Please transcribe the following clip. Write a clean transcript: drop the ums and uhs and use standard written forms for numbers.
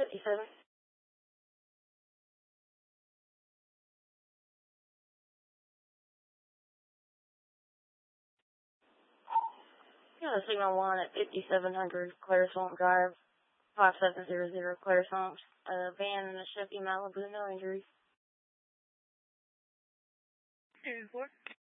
57. Yeah, signal 1 at 5700 Claire Swamp Drive, 5700 Claire Swamps. Van and a Chevy Malibu, no injuries. 2-4.